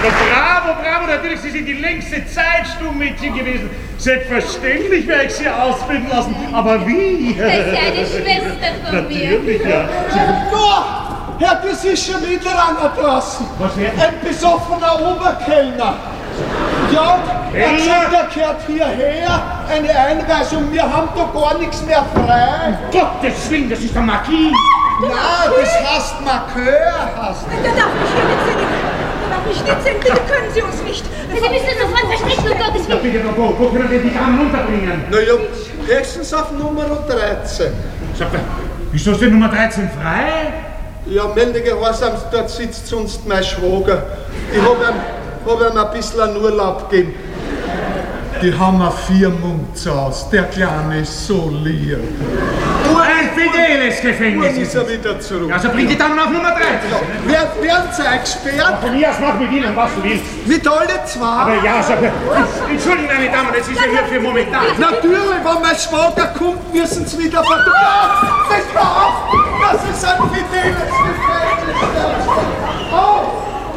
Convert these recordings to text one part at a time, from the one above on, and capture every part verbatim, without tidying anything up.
Bravo, bravo, natürlich, Sie sind die längste Zeit Stummmädchen gewesen. Selbstverständlich werde ich Sie ausbilden lassen, aber wie? Das ist ja eine Schwester von natürlich, mir. Natürlich, ja. Da, Herr, das ist schon wieder einer draußen. Was wäre? Ein besoffener Oberkellner. Ja, er hat gesagt, er gehört hierher. Eine Einweisung, wir haben doch gar nichts mehr frei. Gottes Willen, das ist der Marquis. Nein, das heißt Markeur. Heißt. Der darf mich hier nicht sehen. Der darf mich nicht sehen. Bitte können Sie uns nicht. Sie müssen uns sofort verstecken, um Gottes Ja, Willen. bitte, wo, wo können wir die Damen unterbringen? Na ja, höchstens auf Nummer dreizehn. Sag mal, wieso ist denn Nummer dreizehn frei? Ja, melde Gehorsams, dort sitzt sonst mein Schwager. Ich hab ihm, hab ihm ein bisschen einen Urlaub gegeben. Die haben eine Firmung zu Hause. Der Kleine ist so lieb. Ein fideles Nun Gefängnis ist er wieder zurück. Also bring die Damen auf Nummer dreizehn. Wer, werden Sie eingesperrt? Von mir aus mach mit Ihnen, was du willst. Mit alle zwei? Aber ja, sag mal, entschuldigen meine Damen, das ist ja hier für momentan. Natürlich, wenn mein Schwager kommt, müssen Sie wieder vertrauen. Das war auf! Das ist ein fideles Gefängnis. Oh!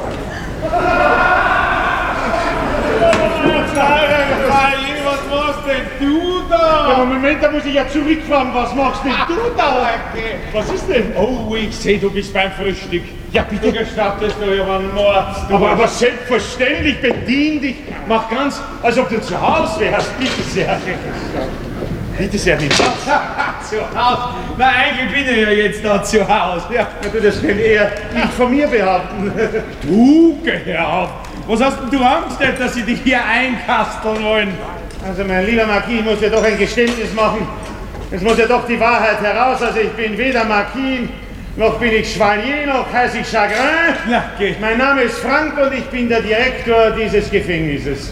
Was machst denn du da? Ja, Moment, da muss ich ja zurückfragen. Was machst denn du da heute? Was ist denn? Oh, ich sehe, du bist beim Frühstück. Ja, bitte gestattest du über einen Mord. Aber, aber selbstverständlich, bedien dich. Mach ganz, als ob du zu Hause wärst. Bitte sehr. Bitte sehr, nicht. Zu Hause? Na, eigentlich bin ich ja jetzt da zu Hause. Ja, du, das kann eher ich von mir behaupten. Du, geh auf. Was hast denn du Angst, dass sie dich hier einkasteln wollen? Also, mein lieber Marquis, ich muss ja doch ein Geständnis machen. Es muss ja doch die Wahrheit heraus. Also, ich bin weder Marquis, noch bin ich Chevalier, noch heiße ich Chagrin. Ja, geh. Mein Name ist Frank und ich bin der Direktor dieses Gefängnisses.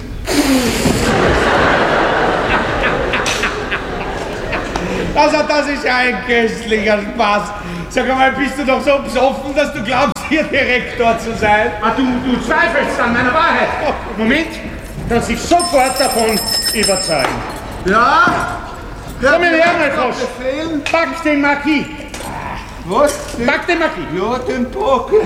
Also, das ist ja ein köstlicher Spaß. Sag mal, bist du doch so besoffen, dass du glaubst, hier Direktor zu sein? Ah, du, du zweifelst an meiner Wahrheit. Oh, Moment, kannst dich sofort davon überzeugen. Ja? Komm her, mein Frosch. Befehlen? Pack den Marquis. Was? Den, Pack den Marquis. ja, den Pockel.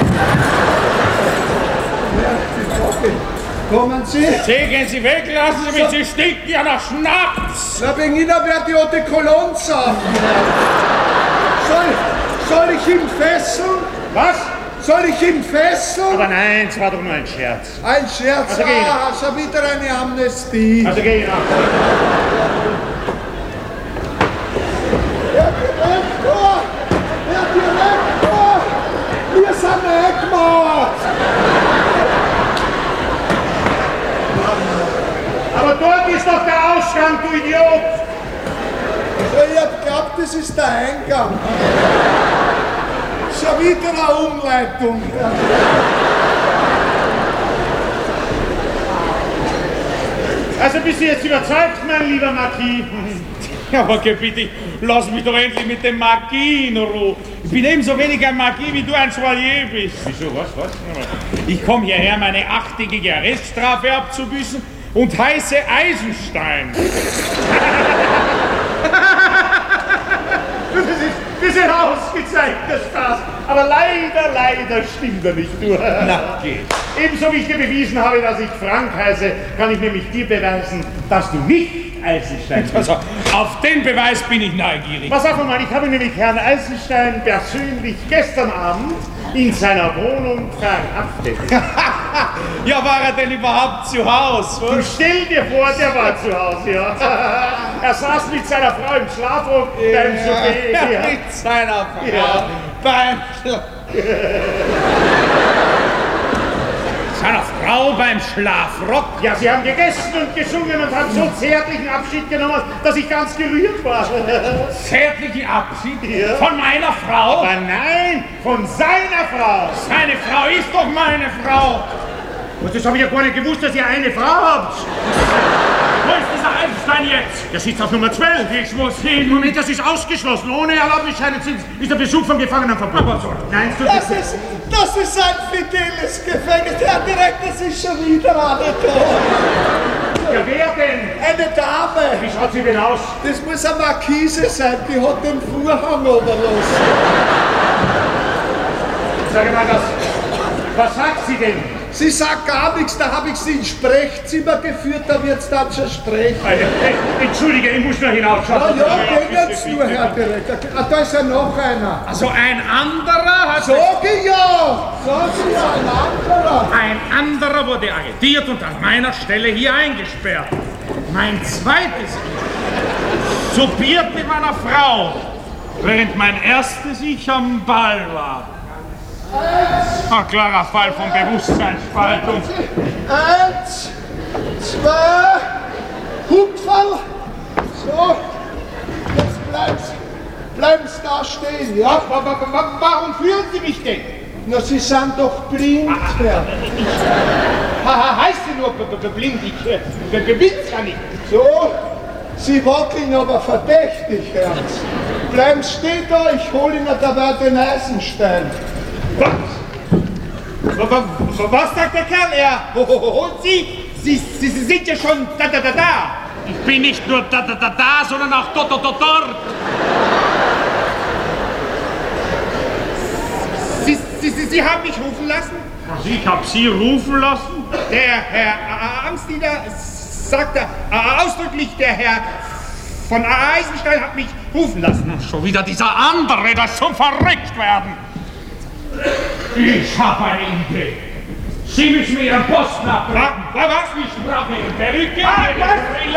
Ja, den Pockel. Kommen Sie? Sie, gehen Sie weg, lassen Sie mich, Sie stinken ja nach Schnaps. Na, wegen Ihnen wird die Eau de Cologne saufen. Soll, soll ich ihn fesseln? Was? Soll ich ihn fesseln? Aber nein, es war doch nur ein Scherz. Ein Scherz, Also geh ah, schon wieder eine Amnestie. Also geh nach. Herr Direktor! Herr Direktor! Wir sind eingemauert! Aber dort ist doch der Ausgang, du Idiot! Ich hab geglaubt, das ist der Eingang. Schon wieder eine Umleitung. Also bist du jetzt überzeugt, mein lieber Marquis? Ja, aber geh bitte, lass mich doch endlich mit dem Marquis in Ruhe. Ich bin ebenso wenig ein Marquis, wie du ein Chevalier bist. Wieso, was, was? Ich komme hierher, meine achttägige Arreststrafe abzubüßen und heiße Eisenstein. Das ist, das ist ein ausgezeichnter Spaß. Aber leider, leider stimmt er nicht, du. Na, geh. Ebenso wie ich dir bewiesen habe, dass ich Frank heiße, kann ich nämlich dir beweisen, dass du nicht Eisenstein bist. Also, auf den Beweis bin ich neugierig. Pass auf mal, ich habe nämlich Herrn Eisenstein persönlich gestern Abend in seiner Wohnung verhaftet. Ja, war er denn überhaupt zu Hause? Du stell dir vor, der war zu Hause, ja. Er saß mit seiner Frau im Schlafrock beim Souper. Ja, Ja. mit seiner Frau. Ja. Beim Schla seiner Frau beim Schlafrock? Ja, sie haben gegessen und gesungen und haben so zärtlichen Abschied genommen, dass ich ganz gerührt war. Zärtliche Abschied? Ja. Von meiner Frau? Aber nein, von seiner Frau. Seine Frau ist doch meine Frau. Und das habe ich ja gar nicht gewusst, dass ihr eine Frau habt. Wo ist dieser Eisenstein jetzt? Der sitzt auf Nummer zwölf. Ich muss hin. Moment, das ist ausgeschlossen. Ohne Erlaubnisschein ist der Besuch von Gefangenen verboten. Aber so. Nein, es tut Das nicht. ist, das ist ein fideles Gefängnis. Herr Direktor, das ist schon wieder eine da. Ja, wer denn? Eine Dame. Wie schaut sie denn aus? Das muss eine Markise sein, die hat den Vorhang oberlassen. Sag mal, das, was sagt sie denn? Sie sagt gar nichts, da habe ich sie ins Sprechzimmer geführt, da wird's dann schon sprechen. Äh, Entschuldige, ich muss noch hinausschauen. Ja, ja, gehen jetzt nur, Herr Direktor. Ah, da ist ja noch einer. Also ein anderer hat... Sag ich ja! Sag ich ja, ein anderer. Ein anderer wurde arretiert und an meiner Stelle hier eingesperrt. Mein zweites Ich soupiert mit meiner Frau, während mein erstes Ich am Ball war. Ein klarer Fall von Bewusstseinsspaltung. Eins, zwei, Hupferl. So, jetzt bleibst, bleibst da stehen, ja? Warum führen Sie mich denn? Na, Sie sind doch blind, Herr. Heißt sie nur blind? Ich bin's ja nicht. So, Sie wackeln aber verdächtig, Herr. Bleiben stehen da, ich hole Ihnen dabei den Eisenstein. Was? Was sagt der Kerl? Er holt Sie? Sie, Sie, Sie sind ja schon da, da, da, da. Ich bin nicht nur da, da, da, da, sondern auch dort, dort, dort, dort. Sie, Sie, Sie, Sie haben mich rufen lassen? Also ich habe Sie rufen lassen? Der Herr Amtsdiener sagte äh, ausdrücklich, der Herr von Eisenstein hat mich rufen lassen. Schon wieder dieser andere, das zum Verrücktwerden. Ich habe eine Idee. Sie müssen mir Ihren Posten abbrechen. Was? Was? Ich brauche Ihre Perücke, ah, Ihre Brille.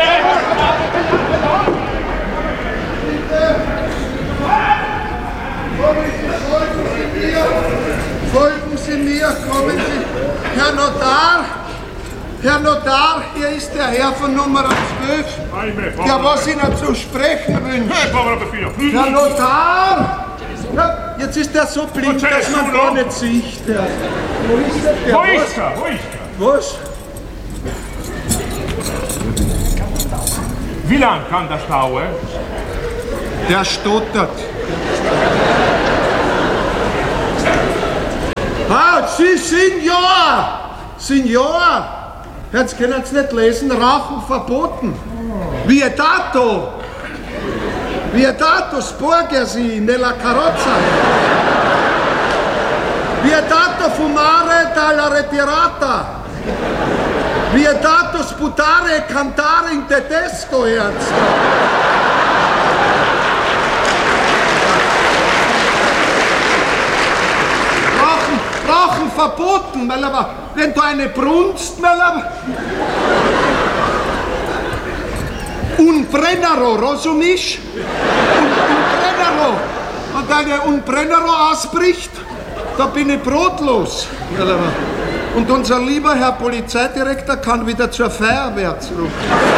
Folgen Sie mir, kommen Sie. Herr Notar, Herr Notar, hier ist der Herr von Nummer zwölf, der was Ihnen zu sprechen wünscht. Herr Notar! Ja, jetzt ist er so blind, dass man gar nicht sieht. Der. Wo ist der? Der Wo ist er? Wo ist er? Was? Wie lange kann das dauern? Der stottert. Ah, Sie, Signor! Signor! Jetzt können Sie nicht lesen, Rauchen verboten. Vietato! Vietato sporgersi nella carrozza. Vietato fumare dalla ritirata. Vietato sputare e cantare in tedesco, Herz. Rauchen, Rauchen verboten, weil aber, wenn du eine brunst, weil aber... Un Brennero, rozumiesz? Un, un Brennero. Und wenn ein Brennero ausbricht, da bin ich brotlos. Und unser lieber Herr Polizeidirektor kann wieder zur Feuerwehr zurück.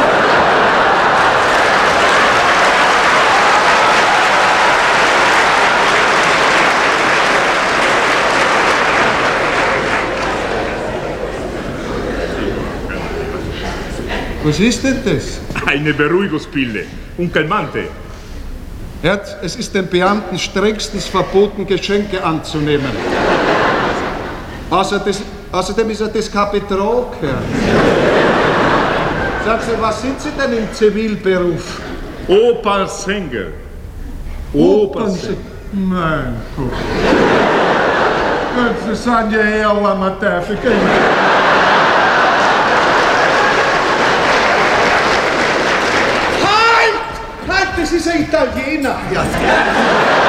Was ist denn das? Eine Beruhigungspille, un calmante. Herz, es ist den Beamten strengstens verboten, Geschenke anzunehmen. Außer des, außerdem ist er das kein Betrug, Herr. Sagen Sie, was sind Sie denn im Zivilberuf? Opernsänger. Opernsänger. Mein Gott. Das sind ja eher arme Teufel. Das ist ein Italiener. Ja.